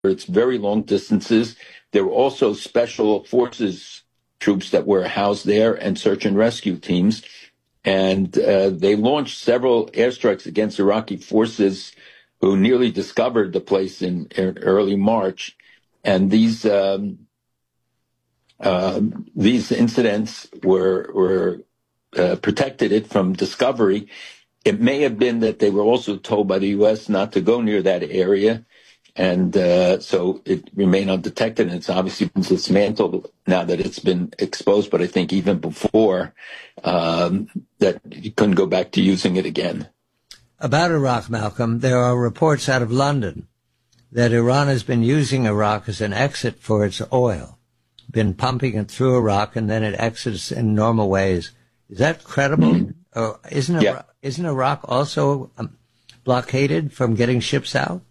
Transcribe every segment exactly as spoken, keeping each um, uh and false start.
it's very long distances. There were also special forces troops that were housed there and search and rescue teams. And uh, they launched several airstrikes against Iraqi forces who nearly discovered the place in, in early March. And these um, uh, these incidents were were uh, protected it from discovery. It may have been that they were also told by the U S not to go near that area. And uh, so it remained undetected, and it's obviously been dismantled now that it's been exposed. But I think even before um, that, you couldn't go back to using it again. About Iraq, Malcolm, there are reports out of London that Iran has been using Iraq as an exit for its oil, been pumping it through Iraq, and then it exits in normal ways. Is that credible? Mm-hmm. Or isn't, yeah. Iraq, isn't Iraq also um, blockaded from getting ships out?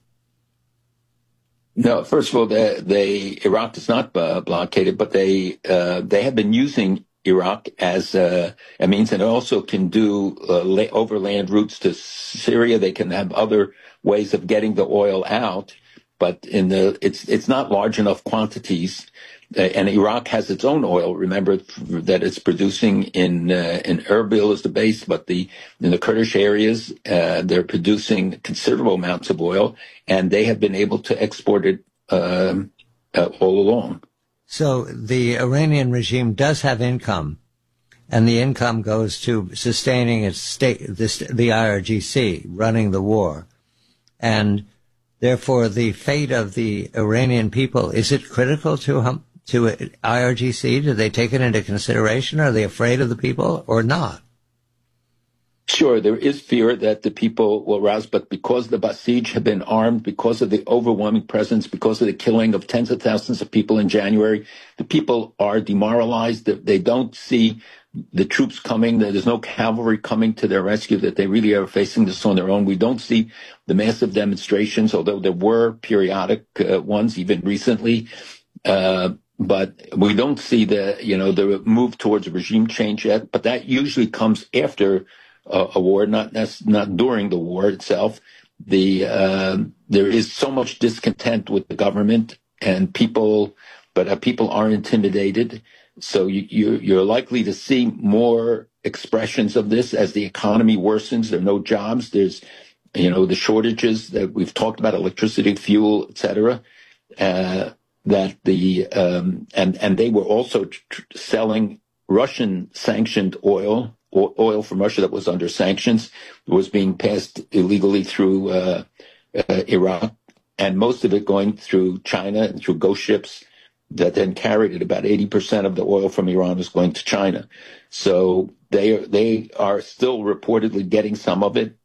No, first of all, they, they Iraq is not uh, blockaded, but they uh, they have been using Iraq as uh, a means, and also can do uh, la- overland routes to Syria. They can have other ways of getting the oil out, but in the it's it's not large enough quantities. Uh, and Iraq has its own oil. Remember that it's producing in uh, in Erbil is the base, but the in the Kurdish areas uh, they're producing considerable amounts of oil, and they have been able to export it uh, uh, all along. So the Iranian regime does have income, and the income goes to sustaining its state, this, the I R G C, running the war, and therefore the fate of the Iranian people, is it critical to hum? To I R G C? Do they take it into consideration? Are they afraid of the people or not? Sure, there is fear that the people will rouse, but because the Basij have been armed, because of the overwhelming presence, because of the killing of tens of thousands of people in January, the people are demoralized. They don't see the troops coming. There's no cavalry coming to their rescue, that they really are facing this on their own. We don't see the massive demonstrations, although there were periodic uh, ones, even recently. Uh, But we don't see the, you know, the move towards a regime change yet. But that usually comes after uh, a war, not not during the war itself. The uh, there is so much discontent with the government and people, but uh, people are intimidated. So you, you, you're likely to see more expressions of this as the economy worsens. There are no jobs. There's, you know, the shortages that we've talked about, electricity, fuel, et cetera. Uh, that the um, and and they were also tr- selling Russian sanctioned oil, o- oil from Russia that was under sanctions, was being passed illegally through uh, uh, Iraq, and most of it going through China and through ghost ships that then carried it. About eighty percent of the oil from Iran is going to China, so they are, they are still reportedly getting some of it.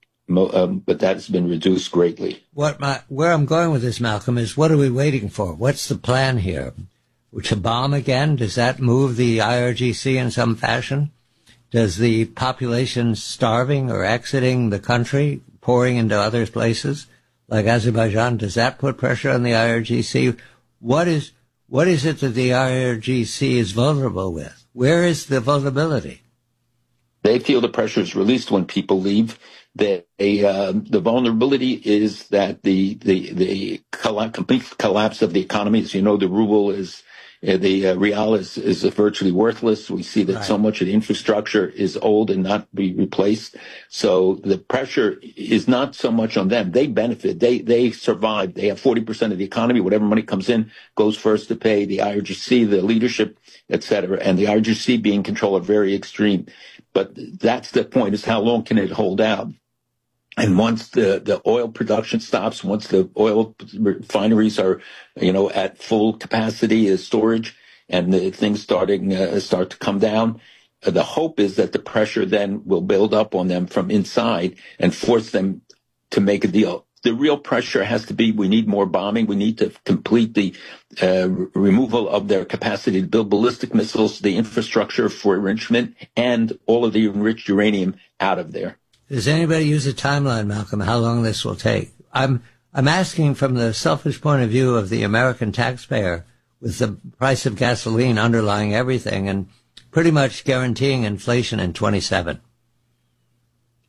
Um, but that has been reduced greatly. What my, where I'm going with this, Malcolm, is what are we waiting for? What's the plan here? To bomb again? Does that move the I R G C in some fashion? Does the population starving or exiting the country, pouring into other places like Azerbaijan, does that put pressure on the I R G C? What is what is it that the I R G C is vulnerable with? Where is the vulnerability? They feel the pressure is released when people leave. That uh, the vulnerability is that the the the colla- complete collapse of the economy. As you know, the ruble is uh, the uh, real is is virtually worthless. We see that right. So much of the infrastructure is old and not be replaced. So the pressure is not so much on them. They benefit. They they survive. They have forty percent of the economy. Whatever money comes in goes first to pay the I R G C, the leadership, et cetera. And the I R G C being controlled are very extreme. But that's the point: is how long can it hold out? And once the, the oil production stops, once the oil refineries are, you know, at full capacity as storage, and the things starting uh, start to come down, uh, the hope is that the pressure then will build up on them from inside and force them to make a deal. The real pressure has to be: we need more bombing. We need to complete the uh, removal of their capacity to build ballistic missiles, the infrastructure for enrichment, and all of the enriched uranium out of there. Does anybody use a timeline, Malcolm, how long this will take? I'm I'm asking from the selfish point of view of the American taxpayer, with the price of gasoline underlying everything and pretty much guaranteeing inflation in twenty-seven.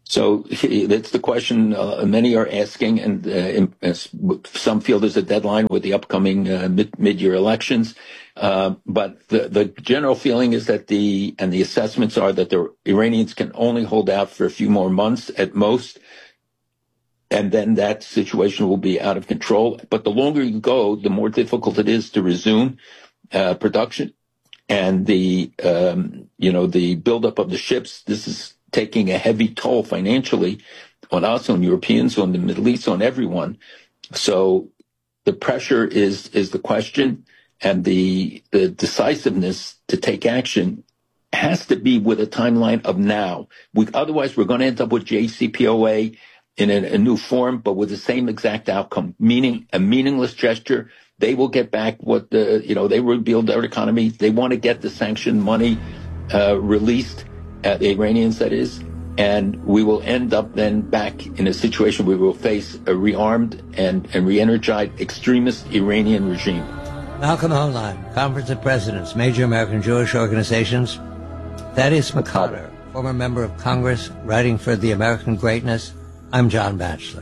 So that's the question uh, many are asking, and uh, some feel there's a deadline with the upcoming uh, mid- mid-year elections. Uh, but the, the general feeling is that the, and the assessments are that the Iranians can only hold out for a few more months at most, and then that situation will be out of control. But the longer you go, the more difficult it is to resume uh, production. And the, um, you know, the buildup of the ships, this is taking a heavy toll financially on us, on Europeans, on the Middle East, on everyone. So the pressure is is the question, and the the decisiveness to take action has to be with a timeline of now. We, otherwise, we're going to end up with J C P O A in a, a new form, but with the same exact outcome, meaning a meaningless gesture. They will get back what the, you know, they rebuild their economy. They want to get the sanctioned money uh, released, uh, the Iranians, that is, and we will end up then back in a situation where we will face a rearmed and, and re-energized extremist Iranian regime. Malcolm Hoenlein, Conference of Presidents, Major American Jewish Organizations. Thaddeus McConner, former member of Congress, writing for The American Greatness. I'm John Batchelor.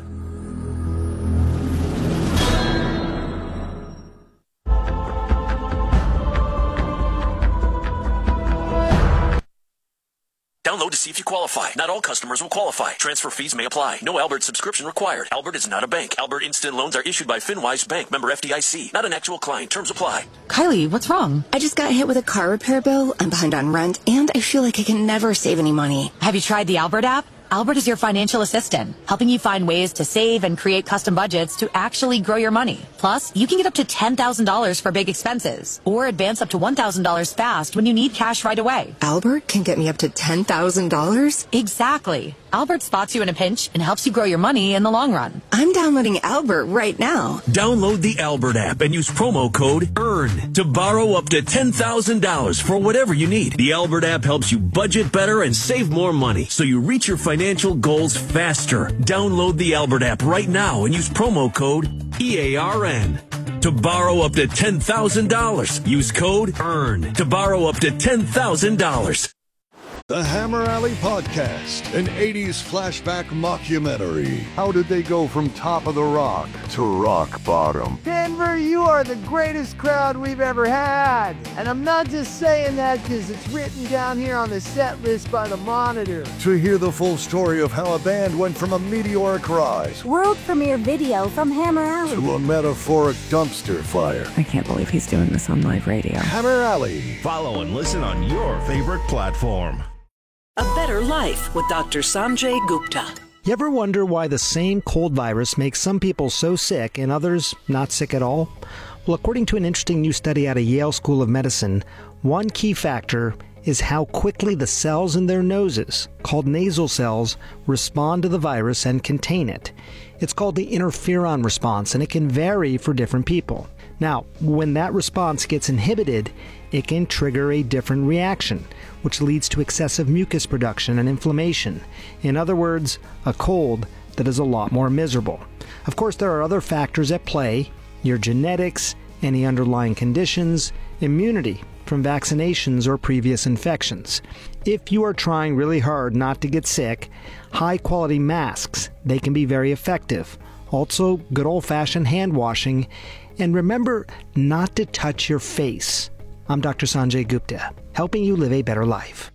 Download to see if you qualify. Not all customers will qualify. Transfer fees may apply. No Albert subscription required. Albert is not a bank. Albert Instant Loans are issued by FinWise Bank, member F D I C. Not an actual client. Terms apply. Kylie, what's wrong? I just got hit with a car repair bill. I'm behind on rent, and I feel like I can never save any money. Have you tried the Albert app? Albert is your financial assistant, helping you find ways to save and create custom budgets to actually grow your money. Plus, you can get up to ten thousand dollars for big expenses, or advance up to one thousand dollars fast when you need cash right away. Albert can get me up to ten thousand dollars? Exactly. Albert spots you in a pinch and helps you grow your money in the long run. I'm downloading Albert right now. Download the Albert app and use promo code EARN to borrow up to ten thousand dollars for whatever you need. The Albert app helps you budget better and save more money, so you reach your financial goals faster. Download the Albert app right now and use promo code E A R N to borrow up to ten thousand dollars. Use code EARN to borrow up to ten thousand dollars. The Hammer Alley Podcast, an eighties flashback mockumentary. How did they go from top of the rock to rock bottom? Denver, you are the greatest crowd we've ever had. And I'm not just saying that because it's written down here on the set list by the Monitor. To hear the full story of how a band went from a meteoric rise, world premiere video from Hammer Alley, to a metaphoric dumpster fire. I can't believe he's doing this on live radio. Hammer Alley. Follow and listen on your favorite platform. A Better Life with Doctor Sanjay Gupta. You ever wonder why the same cold virus makes some people so sick and others not sick at all? Well, according to an interesting new study out of Yale School of Medicine, one key factor is how quickly the cells in their noses, called nasal cells, respond to the virus and contain it. It's called the interferon response, and it can vary for different people. Now, when that response gets inhibited, it can trigger a different reaction, which leads to excessive mucus production and inflammation. In other words, a cold that is a lot more miserable. Of course, there are other factors at play: your genetics, any underlying conditions, immunity from vaccinations or previous infections. If you are trying really hard not to get sick, high-quality masks, they can be very effective. Also, good old-fashioned hand washing. And remember not to touch your face. I'm Doctor Sanjay Gupta, helping you live a better life.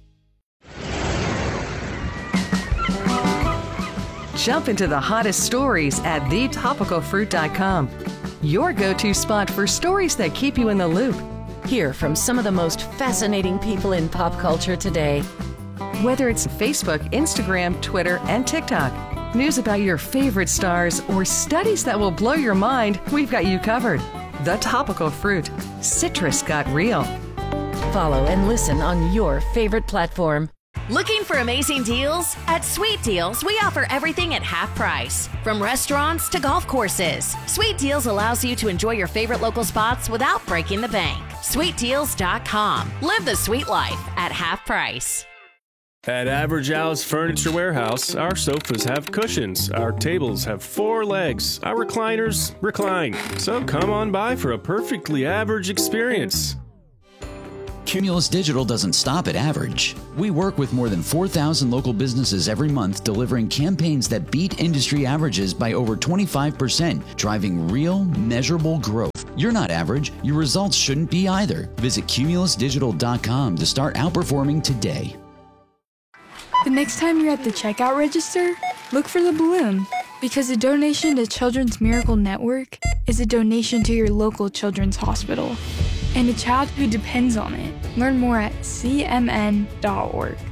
Jump into the hottest stories at the topical fruit dot com. Your go-to spot for stories that keep you in the loop. Hear from some of the most fascinating people in pop culture today. Whether it's Facebook, Instagram, Twitter, and TikTok, news about your favorite stars, or studies that will blow your mind, we've got you covered. The Topical Fruit. Citrus got real. Follow and listen on your favorite platform. Looking for amazing deals? At Sweet Deals, we offer everything at half price. From restaurants to golf courses, Sweet Deals allows you to enjoy your favorite local spots without breaking the bank. sweet deals dot com. Live the sweet life at half price. At Average Al's Furniture Warehouse, our sofas have cushions, our tables have four legs, our recliners recline. So come on by for a perfectly average experience. Cumulus Digital doesn't stop at average. We work with more than four thousand local businesses every month, delivering campaigns that beat industry averages by over twenty-five percent, driving real, measurable growth. You're not average. Your results shouldn't be either. Visit cumulus digital dot com to start outperforming today. The next time you're at the checkout register, look for the balloon, because a donation to Children's Miracle Network is a donation to your local children's hospital and a child who depends on it. Learn more at c m n dot org.